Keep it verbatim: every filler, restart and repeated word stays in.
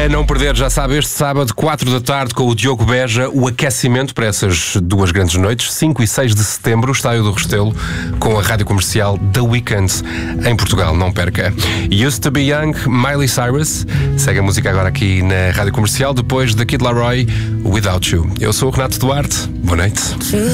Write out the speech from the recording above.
A não perder, já sabe, este sábado, quatro da tarde, com o Diogo Beja, o aquecimento para essas duas grandes noites, cinco e seis de setembro, o Estádio do Restelo, com a rádio comercial The Weeknd em Portugal. Não perca. Used to be Young, Miley Cyrus. Segue a música agora aqui na rádio comercial, depois da Kid Laroi, Without You. Eu sou o Renato Duarte. Boa noite.